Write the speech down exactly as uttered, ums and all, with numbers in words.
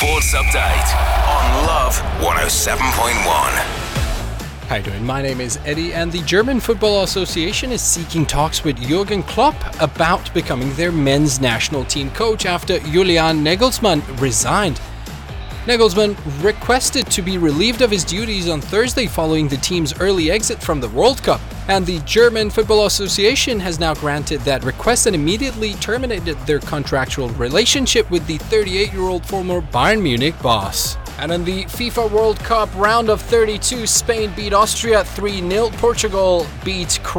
Sports Update on Love one oh seven point one. How you doing? My name is Eddie, and the German Football Association is seeking talks with Jurgen Klopp about becoming their men's national team coach after Julian Nagelsmann resigned. Nagelsmann requested to be relieved of his duties on Thursday following the team's early exit from the World Cup, and the German Football Association has now granted that request and immediately terminated their contractual relationship with the thirty-eight-year-old former Bayern Munich boss. And in the FIFA World Cup round of thirty-two, Spain beat Austria three nil, Portugal beat